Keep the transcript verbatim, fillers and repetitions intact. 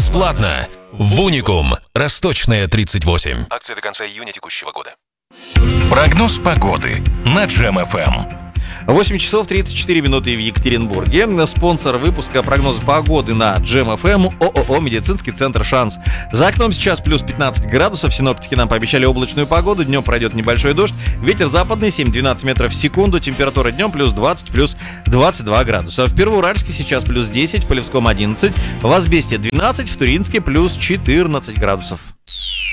бесплатно в Уникум, Росточная, тридцать восемь. Акция до конца июня текущего года. Прогноз погоды на Джем эф эм. восемь часов тридцать четыре минуты в Екатеринбурге. Спонсор выпуска прогноза погоды на Джем эф эм ООО «Медицинский центр Шанс». За окном сейчас плюс пятнадцать градусов. Синоптики нам пообещали облачную погоду. Днем пройдет небольшой дождь. Ветер западный семь-двенадцать метров в секунду. Температура днем плюс двадцать, плюс двадцать два градуса. В Первоуральске сейчас плюс десять, в Полевском одиннадцать, в Азбесте двенадцать, в Туринске плюс четырнадцать градусов.